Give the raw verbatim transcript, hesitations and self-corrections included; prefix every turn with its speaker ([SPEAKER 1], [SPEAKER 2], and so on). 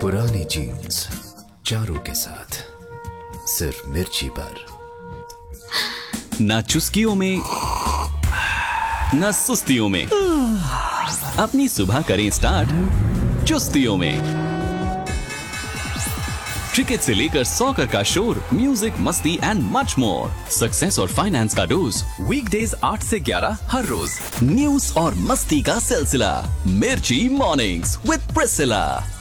[SPEAKER 1] पुरानी जीन्स चारों के साथ सिर्फ मिर्ची पर।
[SPEAKER 2] ना चुस्कियों में ना सुस्तियों में, अपनी सुबह करें स्टार्ट चुस्तियों में। क्रिकेट से लेकर सॉकर का शोर, म्यूजिक, मस्ती एंड मच मोर। सक्सेस और फाइनेंस का डोज वीकडेज आठ से ग्यारह हर रोज। न्यूज और मस्ती का सिलसिला, मिर्ची मॉर्निंग्स विद प्रिसिला।